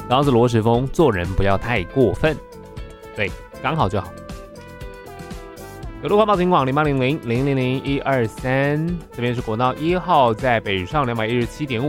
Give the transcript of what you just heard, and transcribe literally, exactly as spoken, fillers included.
然后是罗时丰，做人不要太过分，对，刚好就好。有路环保警广零八零零零零零一二三，这边是国道一号，在北上两百一十七点五。